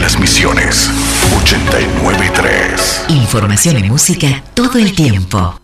Las Misiones 89.3. Información y música todo el tiempo.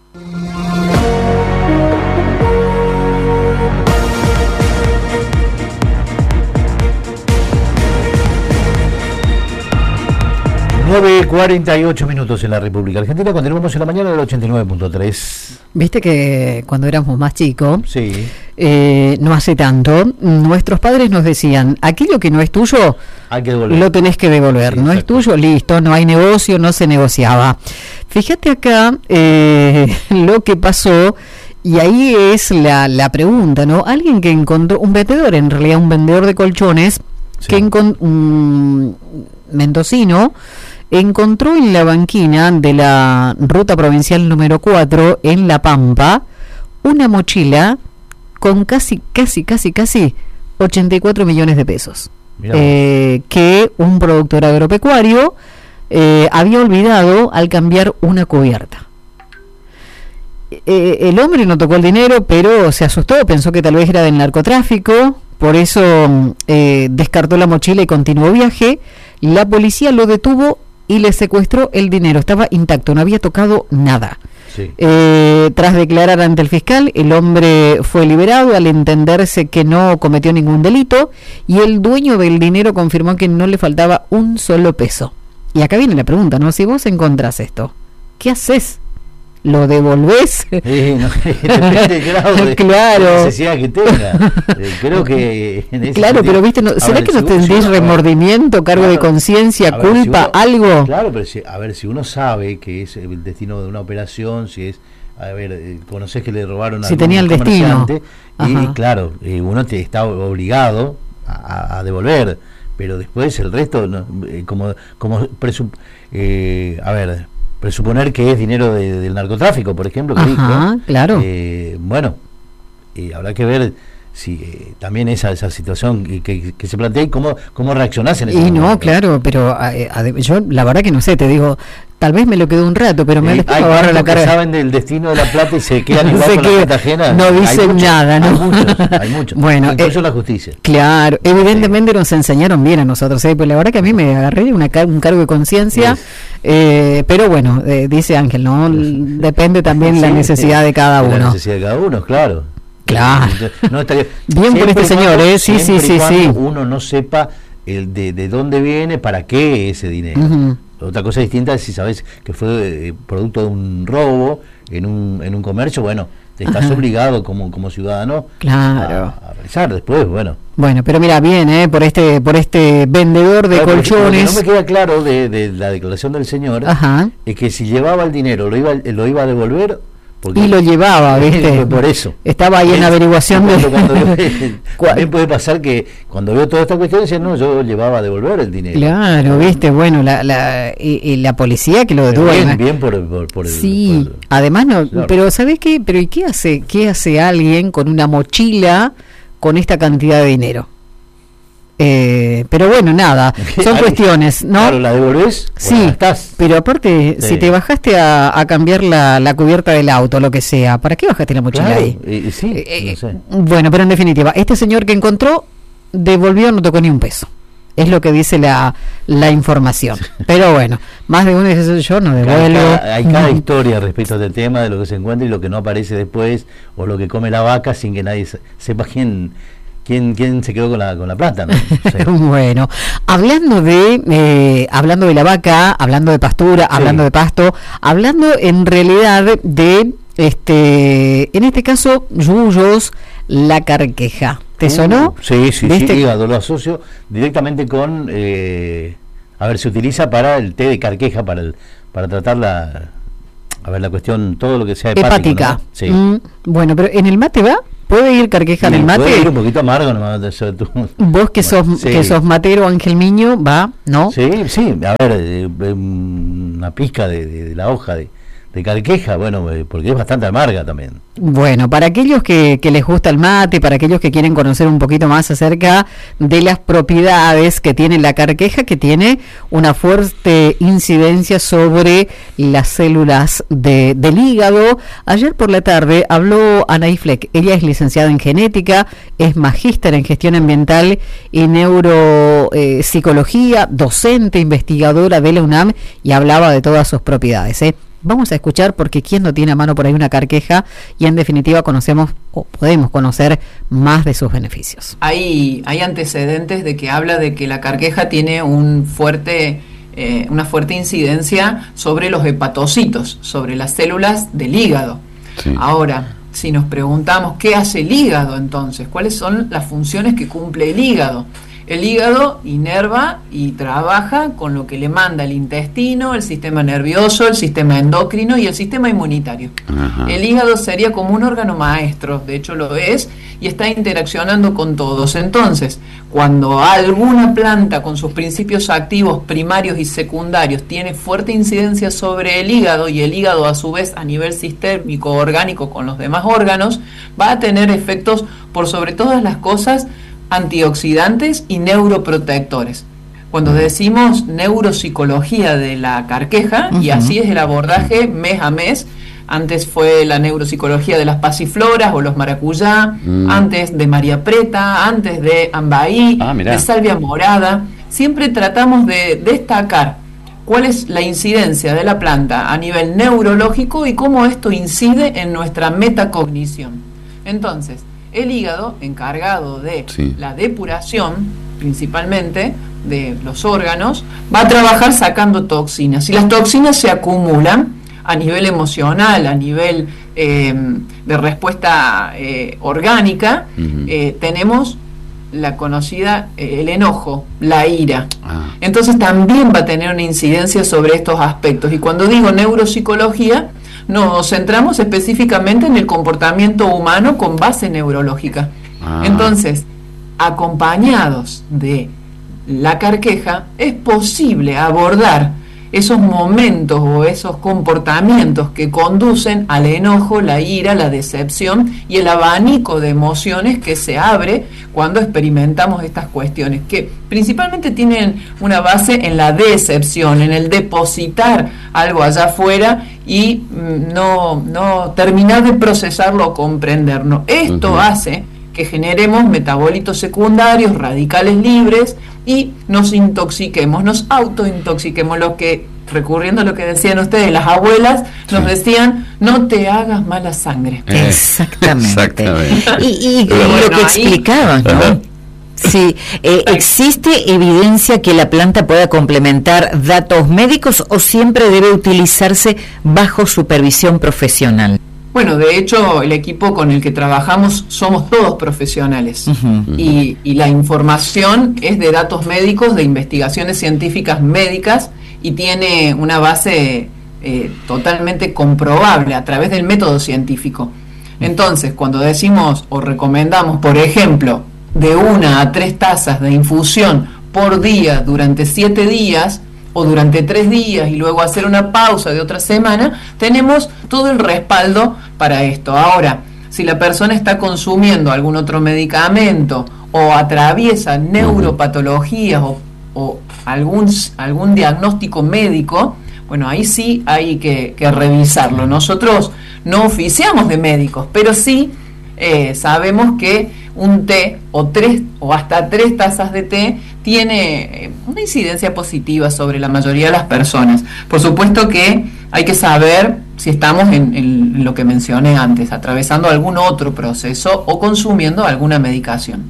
Nueve 48 minutos en la República Argentina. Continuamos en la mañana del 89.3. Viste que cuando éramos más chicos, sí, no hace tanto, nuestros padres nos decían, aquello que no es tuyo, hay que devolver. lo tenés que devolver. Sí, no exacto. Es tuyo, listo, no hay negocio, no se negociaba. Fíjate acá lo que pasó, y ahí es la pregunta, ¿no? Alguien que encontró, un vendedor, en realidad un vendedor de colchones, sí, que un mendocino, encontró en la banquina de la ruta provincial número 4 en La Pampa una mochila con casi 84 millones de pesos, que un productor agropecuario había olvidado al cambiar una cubierta. El hombre no tocó el dinero, pero se asustó, pensó que tal vez era del narcotráfico, por eso descartó la mochila y continuó viaje. La policía lo detuvo y le secuestró el dinero, estaba intacto, no había tocado nada. Sí. Tras declarar ante el fiscal, el hombre fue liberado al entenderse que no cometió ningún delito, y el dueño del dinero confirmó que no le faltaba un solo peso. Y acá viene la pregunta, ¿no? Si vos encontrás esto, ¿qué haces? ¿Lo devolvés? No, depende del grado de necesidad que tenga. Creo que claro, sentido, pero viste, ¿será que no tendréis remordimiento, cargo de conciencia, culpa, si uno, algo? Claro, pero si uno sabe que es el destino de una operación, si es, conocés que le robaron a si tenía el destino, y claro, uno está obligado a devolver, pero después el resto, presuponer que es dinero del narcotráfico, por ejemplo, que dijo, claro. Habrá que ver si también esa situación que se plantea y cómo reaccionás en ese momento. No, claro, pero yo la verdad que no sé, te digo, tal vez me lo quedo un rato, pero me les agarrar la cara. Saben del destino de la plata y se quedan igual con la plata ajena. No dicen nada, ¿no? Hay muchos. Bueno, incluso la justicia. Claro, evidentemente nos enseñaron bien a nosotros, pues la verdad que a mí me agarré un cargo de conciencia, pero bueno, dice Ángel, ¿no? Depende también la necesidad de cada uno. La necesidad de cada uno, claro. Claro. No estaría, bien por este señor, sí. Uno no sepa de dónde viene, para qué ese dinero. Otra cosa distinta es si sabes que fue producto de un robo en un comercio, bueno, estás obligado como ciudadano a revisar después, bueno. Bueno, pero mira, bien, por este vendedor de colchones. Lo que no me queda claro de la declaración del señor es que si llevaba el dinero, lo iba a devolver. Y lo llevaba, ¿viste? Por eso. Estaba ahí en averiguación también puede pasar que cuando veo toda esta cuestión, decía, no, yo llevaba a devolver el dinero. Claro, ¿viste? Bueno, la policía que lo detuvo. Bien por el... Sí, además no, claro. Pero ¿sabés qué? Pero ¿y qué hace alguien con una mochila con esta cantidad de dinero? Pero bueno, nada, son cuestiones, ¿no? Claro, ¿la devolvés? Sí, pero aparte, si te bajaste a cambiar la cubierta del auto, lo que sea, ¿para qué bajaste la mochila ahí? No sé. Bueno, pero en definitiva, este señor que encontró, devolvió, no tocó ni un peso. Es lo que dice la información. Pero bueno, más de uno dice, yo no devuelvo. Hay cada historia respecto del tema, de lo que se encuentra y lo que no aparece después, o lo que come la vaca sin que nadie sepa quién se quedó con la plata, ¿no? Bueno, hablando de la vaca, hablando de pastura, hablando de pasto, hablando en realidad de en este caso, yuyos, la carqueja. ¿Te sonó? Sí, hígado, lo asocio directamente con se utiliza para el té de carqueja, para tratar la cuestión, todo lo que sea hepática, ¿no? Sí. Bueno, pero ¿en el mate va? ¿Puede ir carqueja en el mate? Puede ir un poquito amargo nomás. Vos que sos matero, Ángel Miño, ¿va? ¿No? Sí, a ver, una pizca de la hoja de carqueja, bueno, porque es bastante amarga también. Bueno, para aquellos que les gusta el mate, para aquellos que quieren conocer un poquito más acerca de las propiedades que tiene la carqueja, que tiene una fuerte incidencia sobre las células del hígado. Ayer por la tarde habló Anaí Fleck. Ella es licenciada en genética, es magíster en gestión ambiental y neuropsicología, docente, investigadora de la UNAM, y hablaba de todas sus propiedades, Vamos a escuchar, porque quién no tiene a mano por ahí una carqueja, y en definitiva conocemos o podemos conocer más de sus beneficios. Hay antecedentes de que habla de que la carqueja tiene una fuerte incidencia sobre los hepatocitos, sobre las células del hígado. Sí. Ahora, si nos preguntamos qué hace el hígado entonces, cuáles son las funciones que cumple el hígado. El hígado inerva y trabaja con lo que le manda el intestino, el sistema nervioso, el sistema endocrino y el sistema inmunitario. Ajá. El hígado sería como un órgano maestro, de hecho lo es, y está interaccionando con todos. Entonces, cuando alguna planta con sus principios activos primarios y secundarios tiene fuerte incidencia sobre el hígado, y el hígado a su vez a nivel sistémico orgánico con los demás órganos, va a tener efectos por sobre todas las cosas antioxidantes y neuroprotectores. Cuando decimos neuropsicología de la carqueja, y así es el abordaje mes a mes, antes fue la neuropsicología de las pasifloras o los maracuyá, antes de María Preta, antes de ambaí, de salvia morada, siempre tratamos de destacar cuál es la incidencia de la planta a nivel neurológico y cómo esto incide en nuestra metacognición. Entonces, el hígado, encargado de la depuración, principalmente, de los órganos, va a trabajar sacando toxinas. Y las toxinas se acumulan a nivel emocional, a nivel de respuesta orgánica. Tenemos la conocida, el enojo, la ira. Entonces también va a tener una incidencia sobre estos aspectos. Y cuando digo neuropsicología, nos centramos específicamente en el comportamiento humano con base neurológica. Entonces, acompañados de la carqueja, es posible abordar esos momentos o esos comportamientos que conducen al enojo, la ira, la decepción y el abanico de emociones que se abre cuando experimentamos estas cuestiones, que principalmente tienen una base en la decepción, en el depositar algo allá afuera y no terminar de procesarlo o comprenderlo. Esto hace que generemos metabolitos secundarios, radicales libres, y nos intoxiquemos, nos autointoxiquemos, lo que, recurriendo a lo que decían ustedes, las abuelas nos decían, no te hagas mala sangre. Exactamente. Y lo que explicaban, ¿no? Sí, ¿existe evidencia que la planta pueda complementar datos médicos o siempre debe utilizarse bajo supervisión profesional? Bueno, de hecho, el equipo con el que trabajamos somos todos profesionales y la información es de datos médicos, de investigaciones científicas médicas, y tiene una base totalmente comprobable a través del método científico. Entonces, cuando decimos o recomendamos, por ejemplo, de 1 a 3 tazas de infusión por día durante 7 días, o durante 3 días y luego hacer una pausa de otra semana, tenemos todo el respaldo para esto. Ahora, si la persona está consumiendo algún otro medicamento o atraviesa neuropatologías o algún diagnóstico médico, bueno, ahí sí hay que revisarlo. Nosotros no oficiamos de médicos, pero sí sabemos que un té o hasta 3 tazas de té tiene una incidencia positiva sobre la mayoría de las personas. Por supuesto que hay que saber si estamos en lo que mencioné antes, atravesando algún otro proceso o consumiendo alguna medicación.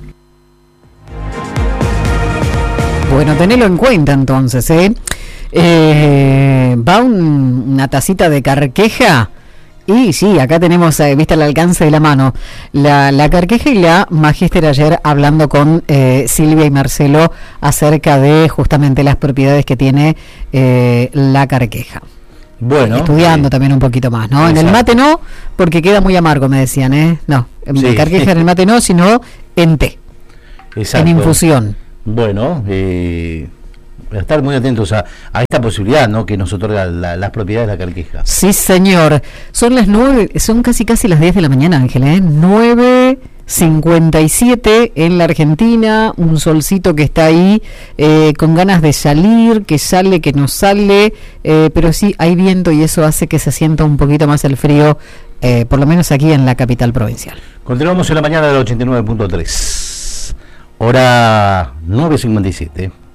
Bueno, tenelo en cuenta entonces, va una tacita de carqueja. Y sí, acá tenemos, viste, al alcance de la mano, la carqueja, y la magíster ayer hablando con Silvia y Marcelo acerca de justamente las propiedades que tiene la carqueja. Bueno. Estudiando también un poquito más, ¿no? Exacto. En el mate no, porque queda muy amargo, me decían, No, en carqueja en el mate no, sino en té. Exacto. En infusión. Bueno, estar muy atentos a esta posibilidad, ¿no?, que nos otorga las propiedades de la Carqueja. Sí, señor. Son las 9, son casi las 10 de la mañana, Ángela, 9:57 en la Argentina, un solcito que está ahí con ganas de salir, que sale, que no sale, pero sí hay viento y eso hace que se sienta un poquito más el frío, por lo menos aquí en la capital provincial. Continuamos en la mañana del 89.3, hora 9:57.